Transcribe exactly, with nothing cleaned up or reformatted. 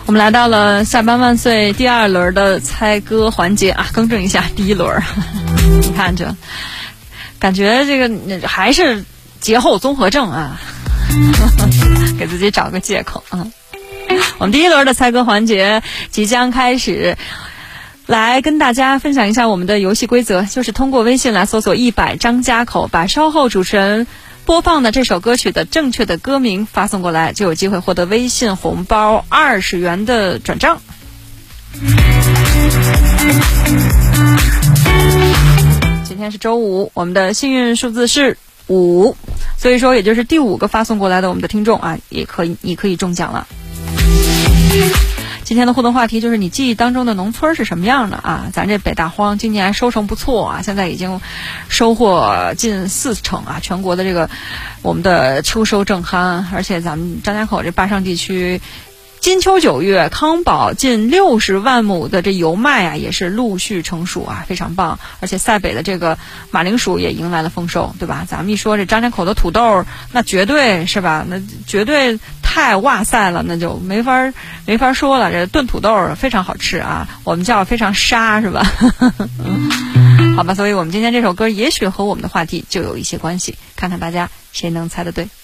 我们来到了下班万岁第二轮的猜歌环节啊，更正一下，第一轮。你看这，感觉这个还是节后综合症啊，给自己找个借口啊。我们第一轮的猜歌环节即将开始。来跟大家分享一下我们的游戏规则，就是通过微信来搜索一百张家口，把稍后主持人播放的这首歌曲的正确的歌名发送过来，就有机会获得微信红包二十元的转账。今天是周五，我们的幸运数字是五，所以说也就是第五个发送过来的我们的听众啊，也可以你可以中奖了。今天的互动话题就是你记忆当中的农村是什么样的啊？咱这北大荒今年收成不错啊，现在已经收获近四成啊，全国的这个我们的秋收正酣，而且咱们张家口这坝上地区金秋九月，康保近六十万亩的这油麦啊，也是陆续成熟啊，非常棒。而且塞北的这个马铃薯也迎来了丰收，对吧？咱们一说这张家口的土豆，那绝对是吧？那绝对太哇塞了，那就没法没法说了。这炖土豆非常好吃啊，我们叫非常沙，是吧？好吧，所以我们今天这首歌也许和我们的话题就有一些关系，看看大家谁能猜得对。